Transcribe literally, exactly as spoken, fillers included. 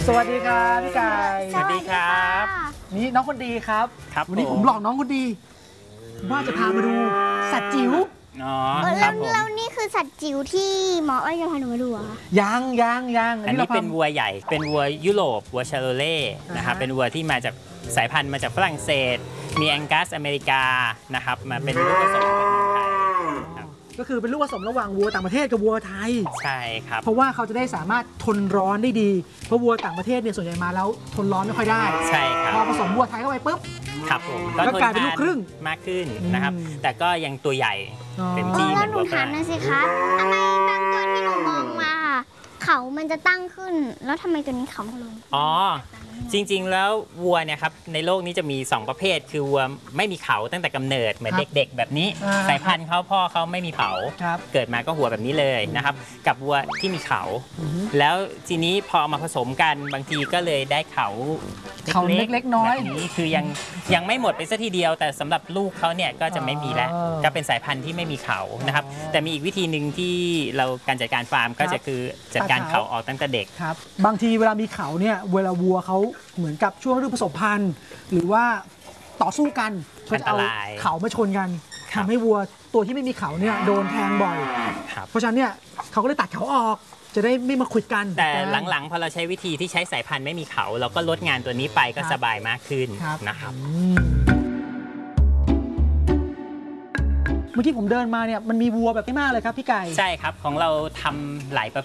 สวัสดีครับพี่ไก่สวัสดีครับนี่น้องคนดีครับครับวันนี้ผผม มหลอกน้องคนดี ว่าจะพามาดูสัตว์จิ๋วอ๋อเออคแล้รัวบผมแล้วนี่คือสัตว์จิ๋วที่หมออ้อยจะพาหนูมาดูเหรอคะยังยังยังอันนี้ราพาเป็นวัวใหญ่ เป็นวัวยุโรปวัวชาโลเล่นะครับอ่าฮะเป็นวัวที่มาจากสายพันธุ์มาจากฝรั่งเศส มีแองกัสอเมริกานะครับมาเป็นลูกผสมกับเมืองไทยครับก็คือเป็นลูกผสมระหว่างวัวต่างประเทศกับวัวไทยใช่ครับเพราะว่าเขาจะได้สามารถทนร้อนได้ดี เพราะวัวต่างประเทศเนี่ยส่วนใหญ่มาแล้วทนร้อนไม่ค่อยได้ใช่ครัพอบ ผสมวัวไทยเข้าไปปุ๊บครับผมแล้วกลายเป็นลูกครึ่งมากขึ้นนะครับอืมแต่ก็ยังตัวใหญ่อ๋อเต็มเอที่อเหแล้มืวอนหนูวัวฝถามรั่งหน่อยสิคะทำไมบางตัวที่หนูมองมา เขามันจะตั้งขึ้น แล้วทำไมตัวนี้เขาลงอ๋อ จริงๆ แล้ววัวเนี่ยครับในโลกนี้จะมี สอง ประเภท คือวัวไม่มีเขาตั้งแต่กำเนิดเหมือนครับเด็กๆ แบบนี้อ่าสายพันธุ์เขาพ่อเขาไม่มีเขาครับเกิดมาก็หัวแบบนี้เลยนะครับ กับวัวที่มีเขาอือฮึแล้วทีนี้พอเอามาผสมกันบางทีก็เลยได้เขาเขาเล็กๆน้อยแบบนี้คือยังยังไม่หมดไปซะทีเดียว แต่สำหรับลูกเขาเนี่ยก็จะไม่มีแล้วอ๋อก็เป็นสายพันธุ์ที่ไม่มีเขานะครับอ๋อแต่มีอีกวิธีหนึ่งที่เราการจัดการฟาร์มก็ครัจะบคือจัดการตัดเขาเขาออกตั้งแต่เด็กครับบางทีเวลามีเขาเนี่ยเวลาวัวเขาเหมือนกับช่วงฤดูผสมพันธุ์ หรือว่าต่อสู้กันเขาจะเอาอันตรายเขามาชนกันครัทำบให้วัวตัวที่ไม่มีเขาเนี่ยโดนแทงบ่อยครับเพราะฉะนั้นเนี่ยเขาก็เลยตัดเขาออก จะได้ไม่มาขวิดกันแต่หลังๆ พอเราใช้วิธีที่ใช้สายพันธุ์ไม่มีเขา เราก็ลดงานตัวนี้ไปก็ครับสบายมากขึ้นครับนะครับอืมเมื่อกี้ผมเดินมาเนี่ยมันมีวัวแบบไม่มากเลยครับพี่ไก่ใช่ครับของเราทำหลายประ